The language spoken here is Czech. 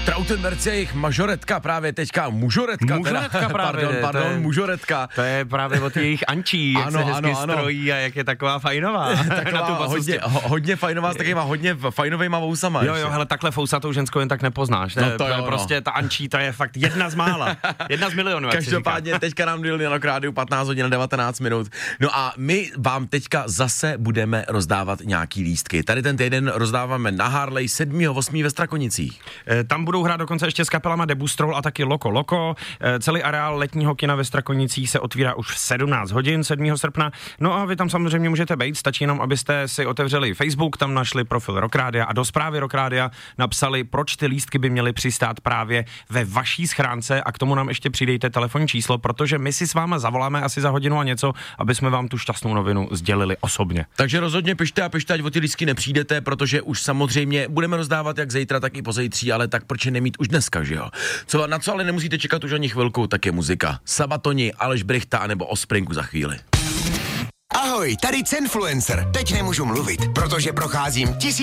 Trautenberci a jejich mažoretka právě teďka, mužoretka právě, pardon, mužoretka. To je právě od jejich Ančí, jak se hezky strojí a jak je taková fajnová. Taková hodně fajnová s takovýma hodně fajnovejma vousama. Jo, hele, takhle fousatou ženskou jen tak nepoznáš. No to jo, prostě ta Ančí, ta je fakt jedna z mála. Jedna z milionů. Každopádně teďka nám dělili na rádiu 15 hodin 19 minut. No a my vám teďka zase budeme rozdávat nějaký lístky. Tady ten týden rozdáváme na Harley 7.8. ve Strakonicích. Tam budou hrát dokonce ještě s kapelama Debustrol a taky Loko Loko. Celý areál letního kina ve Strakonicích se otvírá už v 17 hodin 7. srpna. No a vy tam samozřejmě můžete být, stačí jenom, abyste si otevřeli Facebook, tam našli profil Rock Rádia a do zprávy Rock Rádia napsali, proč ty lístky by měly přistát právě ve vaší schránce a k tomu nám ještě přidejte telefonní číslo, protože my si s váma zavoláme asi za hodinu a něco, aby jsme vám tu šťastnou novinu sdělili osobně. Takže rozhodně pište, ať o ty lístky nepřijdete, protože už samozřejmě budeme rozdávat jak zítra, tak i pozítří, ale tak proč je nemít už dneska, že jo? Na co ale nemusíte čekat už ani chvilku, tak je muzika. Sabatoni, Aleš Brychta anebo Offspringu za chvíli. Ahoj, tady Cenfluencer. Teď nemůžu mluvit, protože procházím